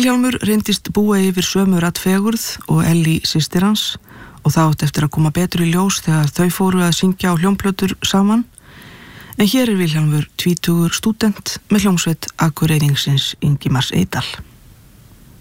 Vilhjálmur reyndist búa yfir sömu raddfegurð og Ellý systir hans og það átti eftir að koma betur í ljós þegar þau fóru að syngja á hljómplötur saman. En hér Vilhjálmur tvítugur stúdent með hljómsveit Akureyringsins Ingimars Eydal.